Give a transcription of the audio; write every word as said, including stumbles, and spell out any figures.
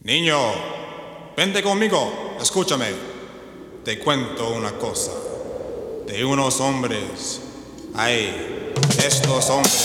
Niño, vente conmigo, escúchame. Te cuento una cosa. De unos hombres, ay, estos hombres